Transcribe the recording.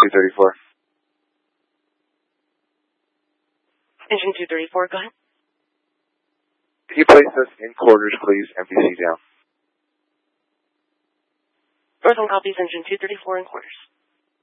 234. Engine 234, go ahead. Can you place us in quarters, please? MPC down. Northern copies, engine 234 in quarters.